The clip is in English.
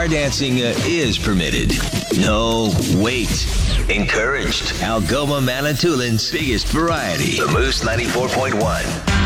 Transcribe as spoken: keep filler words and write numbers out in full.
bar dancing uh, is permitted. No, wait. Encouraged. Algoma Manitoulin's biggest variety. The Moose ninety-four point one.